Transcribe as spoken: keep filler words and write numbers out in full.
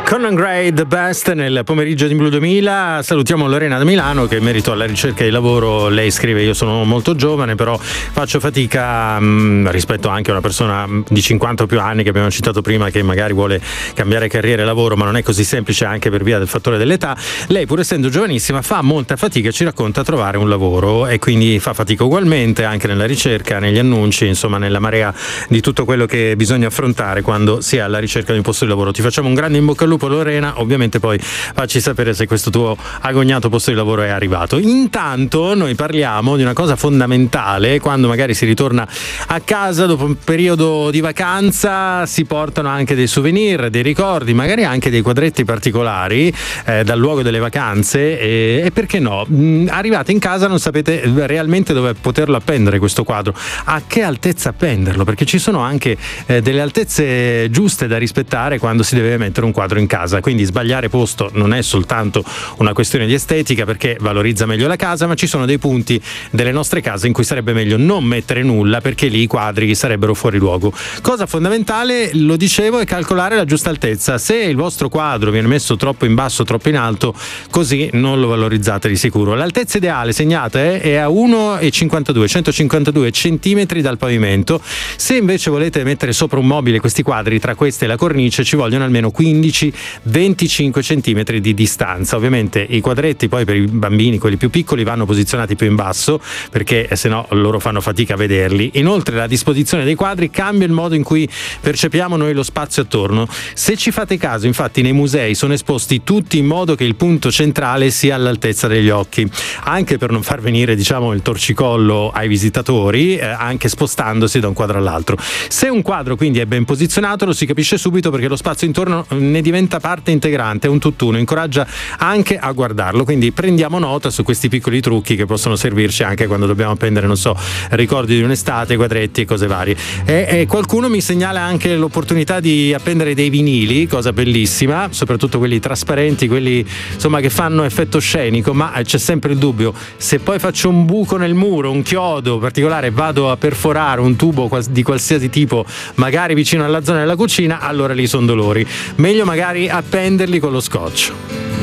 Conan Gray, The Best, nel pomeriggio di Blu duemila. Salutiamo Lorena da Milano che in merito alla ricerca di lavoro lei scrive: io sono molto giovane però faccio fatica mh, rispetto anche a una persona di cinquanta o più anni che abbiamo citato prima, che magari vuole cambiare carriera e lavoro, ma non è così semplice anche per via del fattore dell'età. Lei, pur essendo giovanissima, fa molta fatica, ci racconta, a trovare un lavoro, e quindi fa fatica ugualmente anche nella ricerca, negli annunci, insomma nella marea di tutto quello che bisogna affrontare quando si è alla ricerca di un posto di lavoro. Ti facciamo un grande in bocca al lupo, Lorena, ovviamente poi facci sapere se questo tuo agognato posto di lavoro è arrivato. Intanto noi parliamo di una cosa fondamentale: quando magari si ritorna a casa dopo un periodo di vacanza si portano anche dei souvenir, dei ricordi, magari anche dei quadretti particolari eh, dal luogo delle vacanze, e, e perché no, mh, arrivate in casa non sapete realmente dove poterlo appendere questo quadro, a che altezza appenderlo, perché ci sono anche eh, delle altezze giuste da rispettare quando si deve mettere un quadro in casa. Quindi sbagliare posto non è soltanto una questione di estetica, perché valorizza meglio la casa, ma ci sono dei punti delle nostre case in cui sarebbe meglio non mettere nulla, perché lì i quadri sarebbero fuori luogo. Cosa fondamentale, lo dicevo, è calcolare la giusta altezza. Se il vostro quadro viene messo troppo in basso, troppo in alto, così non lo valorizzate di sicuro. L'altezza ideale, segnate, è a uno virgola cinquantadue, centocinquantadue centimetri dal pavimento. Se invece volete mettere sopra un mobile questi quadri, tra queste e la cornice ci vogliono almeno quindici venticinque centimetri di distanza. Ovviamente i quadretti poi per i bambini, quelli più piccoli, vanno posizionati più in basso, perché se no loro fanno fatica a vederli. Inoltre la disposizione dei quadri cambia il modo in cui percepiamo noi lo spazio attorno. Se ci fate caso, infatti, nei musei sono esposti tutti in modo che il punto centrale sia all'altezza degli occhi, anche per non far venire, diciamo, il torcicollo ai visitatori, eh, anche spostandosi da un quadro all'altro. Se un quadro quindi è ben posizionato, lo si capisce subito, perché lo spazio intorno ne diventa parte integrante, è un tutt'uno, incoraggia anche a guardarlo. Quindi prendiamo nota su questi piccoli trucchi che possono servirci anche quando dobbiamo appendere, non so, ricordi di un'estate, quadretti e cose varie. E, e qualcuno mi segnala anche l'opportunità di appendere dei vinili, cosa bellissima, soprattutto quelli trasparenti, quelli insomma che fanno effetto scenico, ma c'è sempre il dubbio: se poi faccio un buco nel muro, un chiodo particolare, vado a perforare un tubo di qualsiasi tipo, magari vicino alla zona della cucina, allora lì sono dolori. Meglio magari appenderli con lo scotch.